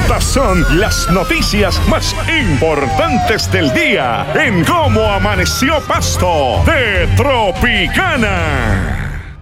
Estas son las noticias más importantes del día en Cómo Amaneció Pasto de Tropicana.